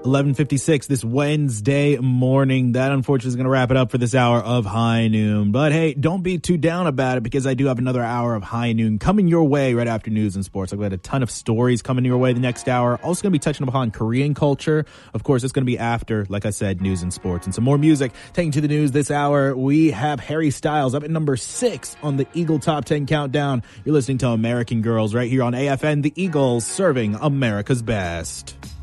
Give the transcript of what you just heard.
11:56 this Wednesday morning. That unfortunately is going to wrap it up for this hour of High Noon. But hey, don't be too down about it because I do have another hour of High Noon coming your way right after news and sports. I've got a ton of stories coming your way the next hour. Also going to be touching upon Korean culture. Of course, it's going to be after, like I said, news and sports and some more music. Taking to the news this hour, we have Harry Styles up at number 6 on the Eagle Top 10 Countdown. You're listening to American Girls right here on AFN, the Eagles serving America's best.